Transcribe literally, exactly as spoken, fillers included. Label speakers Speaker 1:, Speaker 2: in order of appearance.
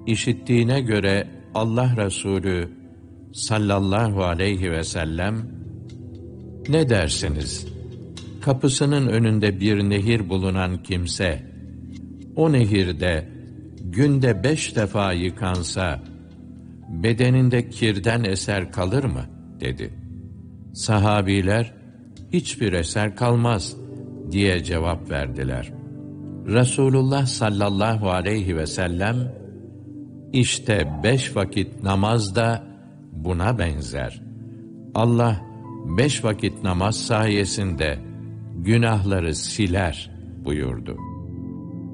Speaker 1: işittiğine göre Allah Resulü sallallahu aleyhi ve sellem, ne dersiniz? Kapısının önünde bir nehir bulunan kimse, o nehirde günde beş defa yıkansa, bedeninde kirden eser kalır mı? Dedi. Sahabiler, hiçbir eser kalmaz diye cevap verdiler. Resulullah sallallahu aleyhi ve sellem, işte beş vakit namaz da buna benzer. Allah beş vakit namaz sayesinde günahları siler buyurdu.